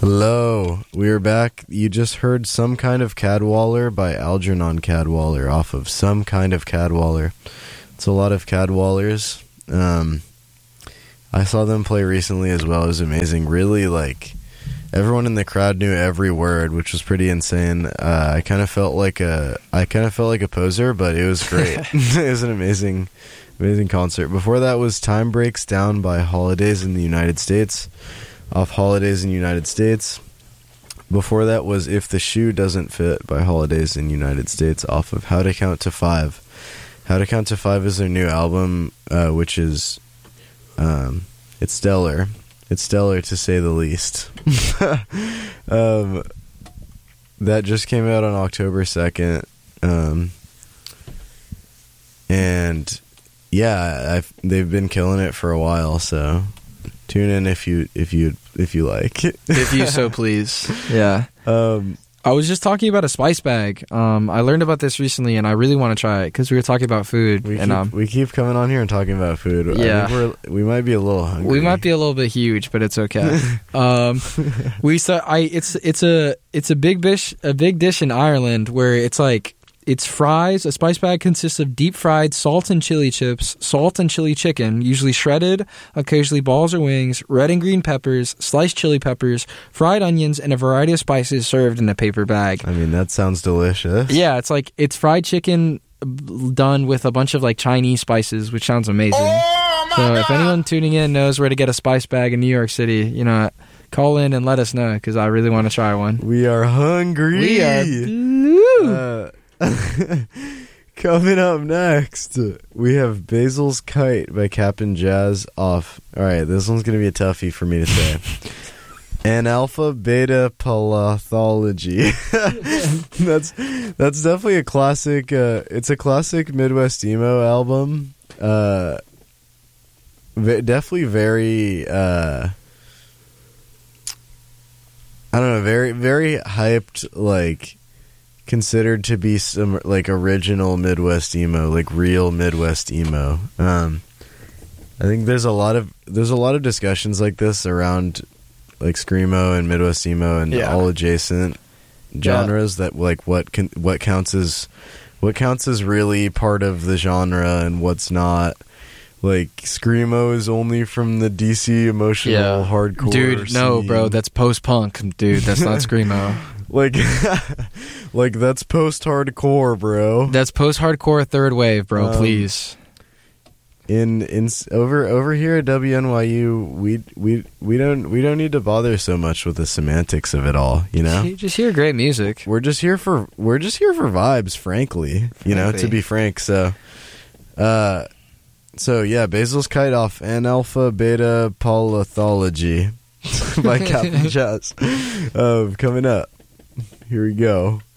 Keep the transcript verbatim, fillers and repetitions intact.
Hello, we are back. You just heard Some Kind of Cadwaller by Algernon Cadwaller off of Some Kind of Cadwaller. It's a lot of Cadwallers. Um, I saw them play recently as well. It was amazing. Really, like, everyone in the crowd knew every word, which was pretty insane. Uh, I kind of felt like a, I kind of felt like a poser, but it was great. It was an amazing, amazing concert. Before that was Time Breaks Down by Holidays in the United States. Off Holidays in the United States. Before that was If the Shoe Doesn't Fit by Holidays in the United States off of How to Count to Five. How to Count to Five is their new album, uh, which is, um, it's stellar. It's stellar to say the least. um, that just came out on October second. Um, and yeah, I've, they've been killing it for a while, so tune in if you if you if you like. If you so please. Yeah. Um, I was just talking about a spice bag. Um, I learned about this recently, and I really want to try it because we were talking about food. we and keep, um, we keep coming on here and talking about food. Yeah. I think we're, we might be a little hungry. we might be a little bit huge, but it's okay. um, we saw. I it's it's a it's a big dish a big dish in Ireland where it's like. It's fries. A spice bag consists of deep fried salt and chili chips, salt and chili chicken, usually shredded, occasionally balls or wings, red and green peppers, sliced chili peppers, fried onions, and a variety of spices served in a paper bag. I mean, that sounds delicious. Yeah, it's like it's fried chicken done with a bunch of like Chinese spices, which sounds amazing. Oh my so God. If anyone tuning in knows where to get a spice bag in New York City, you know, call in and let us know because I really want to try one. We are hungry. We are blue. Uh, coming up next, we have Basil's Kite by Cap'n Jazz off. Alright, this one's going to be a toughie for me to say. An Alpha Beta Palathology. that's that's definitely a classic. Uh, it's a classic Midwest emo album. Uh, v- definitely very. Uh, I don't know. Very very hyped. Like. Considered to be some like original Midwest emo, like real Midwest emo. Um, I think there's a lot of there's a lot of discussions like this around like screamo and Midwest emo and Yeah. all adjacent genres. That like what can what counts as what counts as really part of the genre and what's not. Like screamo is only from the D C emotional Yeah. hardcore. Dude, no, scene. bro, that's post-punk, dude. That's not screamo. Like, like that's post-hardcore, bro. That's post-hardcore third wave, bro. Um, please. In in over over here at W N Y U, we we we don't we don't need to bother so much with the semantics of it all. You know, You just hear great music. we're just here for we're just here for vibes, frankly. You know, to Frankly. be frank. So, uh, so yeah, Basil's Kite off An Alpha Beta Palathology by Captain Jazz. Uh, coming up. Here we go.